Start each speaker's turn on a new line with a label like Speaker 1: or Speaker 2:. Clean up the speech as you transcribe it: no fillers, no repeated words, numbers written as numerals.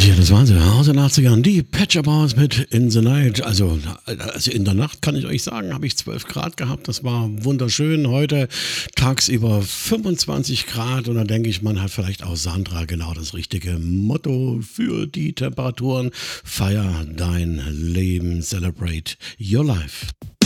Speaker 1: Ja, das waren sie aus den 80ern. Die Pet Shop Boys mit In the Night. Also in der Nacht kann ich euch sagen, habe ich 12 Grad gehabt. Das war wunderschön. Heute tagsüber 25 Grad. Und dann denke ich, man hat vielleicht auch Sandra genau das richtige Motto für die Temperaturen. Feier dein Leben, celebrate your life.